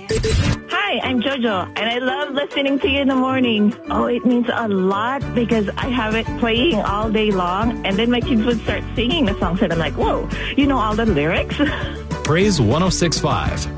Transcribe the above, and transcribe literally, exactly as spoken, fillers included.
Hi, I'm Jojo, and I love listening to you in the morning. Oh, it means a lot because I have it playing all day long, and then my kids would start singing the songs, and I'm like, whoa, you know all the lyrics? Praise one oh six point five.